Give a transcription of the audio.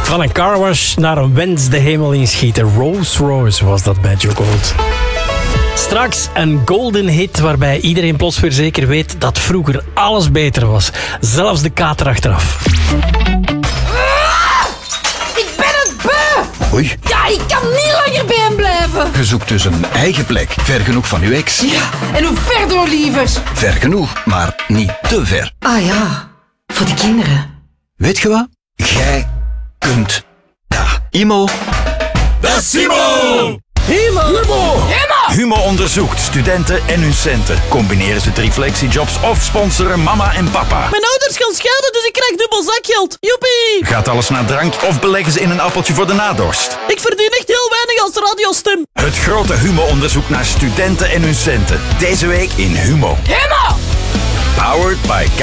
Van een carwash naar een wens de hemel inschieten. Rolls Royce was dat bij Joe Gold. Straks een golden hit waarbij iedereen plots weer zeker weet dat vroeger alles beter was. Zelfs de kater achteraf. Ik ben het beu! Oei, Ja, ik kan niet langer bij hem blijven. je zoekt dus een eigen plek. Ver genoeg van uw ex. Ja, en hoe ver door, liever? Ver genoeg, maar niet te ver. Ah ja, voor de kinderen. Weet je wat? Jij kunt dat. Imo. Dat is Simo! Humo onderzoekt studenten en hun centen. Combineren ze 3 flexijobs of sponsoren mama en papa? Mijn ouders gaan scheiden, dus ik krijg dubbel zakgeld. Joepie! Gaat alles naar drank of beleggen ze in een appeltje voor de nadorst? Ik verdien echt heel weinig als radiostem. Het grote Humo-onderzoek naar studenten en hun centen. Deze week in Humo. Humo! Powered by